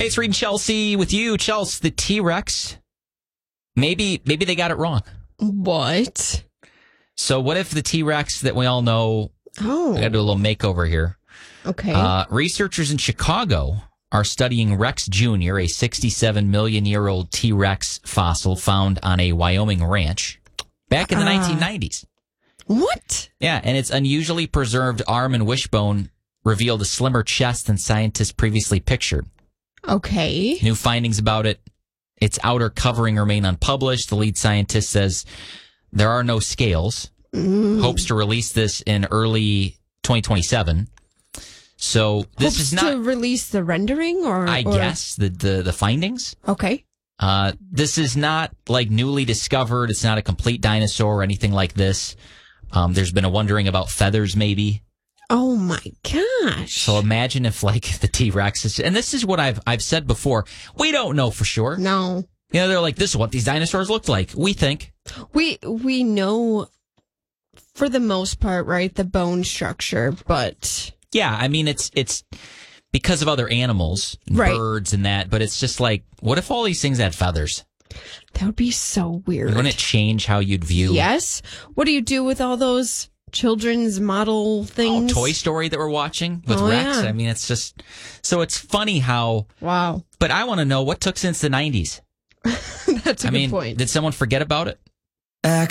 Hey, it's Reed and Chelsea with you. Chelsea, the T-Rex, maybe they got it wrong. What? So what if the T-Rex that we all know, I got to do a little makeover here. Okay. Researchers in Chicago are studying Rex Jr., a 67 million year old T-Rex fossil found on a Wyoming ranch back in the 1990s. What? Yeah, and its unusually preserved arm and wishbone revealed a slimmer chest than scientists previously pictured. Okay. New findings about it. Its outer covering remain unpublished. The lead scientist says there are no scales. Hopes to release this in early 2027. So this is not to release the rendering, or I guess the findings. Okay. This is not like newly discovered. It's not a complete dinosaur or anything like this. There's been a wondering about feathers, maybe. Oh my gosh! So imagine if, like, the T-Rex is, and this is what I've said before. We don't know for sure. No. You know, they're like, this is what these dinosaurs looked like. We think We know for the most part, right, the bone structure, but yeah. I mean, it's because of other animals, and right. birds, and that. But it's just like, what if all these things had feathers? That would be so weird. Wouldn't it change how you'd view? Yes. What do you do with all those children's model things? Oh, Toy Story that we're watching with Rex. Yeah. I mean, it's just so it's funny how. Wow. But I want to know what took since the 90s. That's a good point. Did someone forget about it?